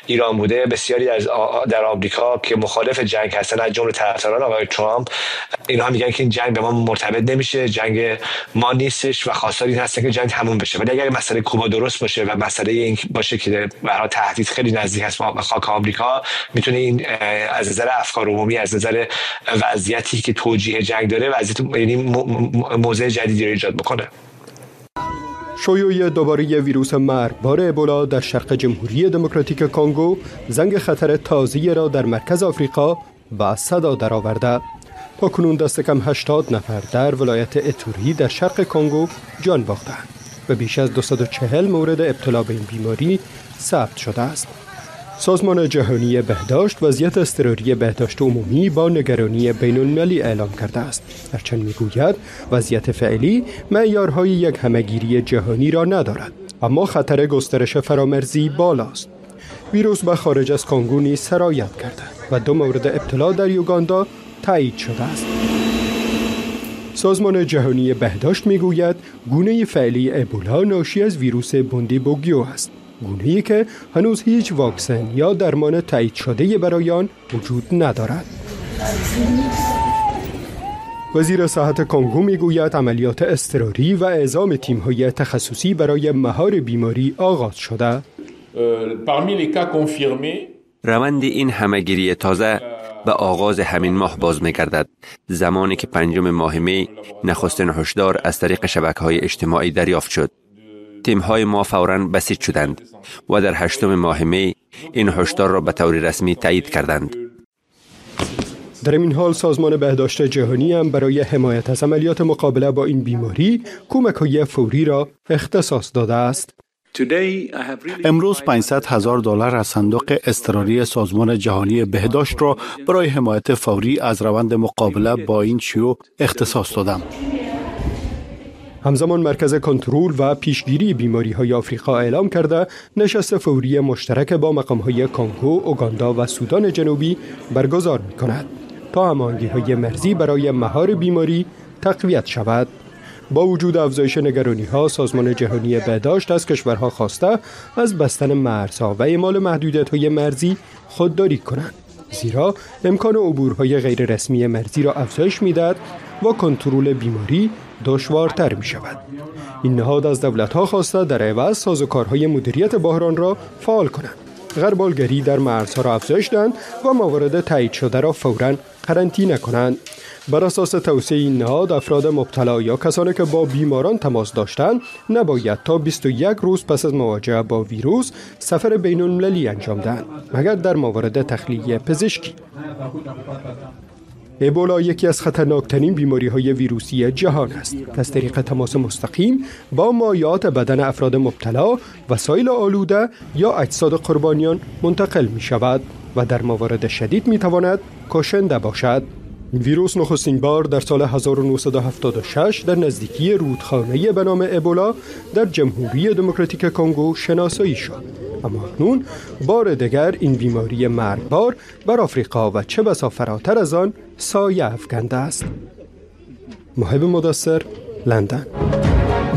ایران بوده، بسیاری در آمریکا که مخالف جنگ هستن از جمله طرفداران آقای ترامپ، اینا میگن که این جنگ به ما مرتبط نمیشه، جنگ ما نیستش و خواستار این هستن که جنگ تموم بشه. ولی اگر مسئله کوبا درست باشه و مسئله این باشه که برای تهدید خیلی نزدیک است به خاک آمریکا، میتونه این از نظر افکار عمومی، از نظر وضعیتی که توجیه جنگ داره، وضعیت یعنی موضع جدیدی رو ایجاد بکنه. شیوع دوباره ویروس مرگبار ابولا در شرق جمهوری دموکراتیک کنگو زنگ خطر تازه‌ای را در مرکز آفریقا و صدا درآورده. تاکنون دست کم 80 نفر در ولایت اتوری در شرق کنگو جان باختند و بیش از 240 مورد ابتلا به این بیماری ثبت شده است. سازمان جهانی بهداشت وضعیت اضطراری بهداشت عمومی با نگرانی بین‌المللی اعلام کرده است. هرچند میگوید وضعیت فعلی معیارهای یک همه‌گیری جهانی را ندارد، اما خطر گسترش فرامرزی بالاست. ویروس به خارج از کنگو نیز سرایت کرده و 2 مورد ابتلا در یوگاندا تایید شده است. سازمان جهانی بهداشت میگوید گونه فعلی ابولا ناشی از ویروس بوندیبوگیو است، گونه‌ای که هنوز هیچ واکسن یا درمان تایید شده برای آن وجود ندارد. وزیر صحت کنگو میگوید عملیات اضطراری و اعزام تیم‌های تخصصی برای مهار بیماری آغاز شده. روند این همه‌گیری تازه به آغاز همین ماه باز می‌گردد، زمانی که 5 ماه می نخستین هشدار از طریق شبکه‌های اجتماعی دریافت شد. تیم‌های ما فوراً بسیج شدند و در 8 ماه می این هشدار را به طور رسمی تایید کردند. در این حال سازمان بهداشت جهانی هم برای حمایت از عملیات مقابله با این بیماری کمک‌های فوری را اختصاص داده است. امروز $500,000 از صندوق اضطراری سازمان جهانی بهداشت را برای حمایت فوری از روند مقابله با این شیوع اختصاص دادم. همزمان مرکز کنترل و پیشگیری بیماری‌های آفریقا اعلام کرده نشست فوری مشترک با مقام‌های کنگو، اوگاندا و سودان جنوبی برگزار می‌کند تا هماهنگی‌های مرزی برای مهار بیماری تقویت شود. با وجود افزایش نگرانی‌ها، سازمان جهانی بهداشت از کشورها خواسته از بستن مرزها و اعمال محدودیت‌های مرزی خودداری کنند، زیرا امکان عبورهای غیر رسمی مرزی را افزایش می‌دهد و کنترل بیماری دشوارتر می شود. این نهاد از دولت‌ها خواسته در عوض سازوکارهای مدیریت بحران را فعال کنند، غربالگری در مرزها را افزایش دهند و موارد تایید شده را فوراً قرنطینه کنند. بر اساس توصیه این نهاد، افراد مبتلا یا کسانی که با بیماران تماس داشتند نباید تا 21 روز پس از مواجهه با ویروس سفر بین‌المللی انجام دهند، مگر در موارد تخلیه پزشکی. ابولا یکی از خطرناکترین بیماری‌های ویروسی جهان است که از طریق تماس مستقیم با مایعات بدن افراد مبتلا، وسایل آلوده یا اجساد قربانیان منتقل می‌شود و در موارد شدید می‌تواند کشنده باشد. این ویروس نخستین بار در سال 1976 در نزدیکی رودخانه به نام ابولا در جمهوری دموکراتیک کنگو شناسایی شد، اما اکنون بار دیگر این بیماری مرگبار بر آفریقا و چه بسا فراتر از آن سایه افکنده است. محب مدثر، لندن.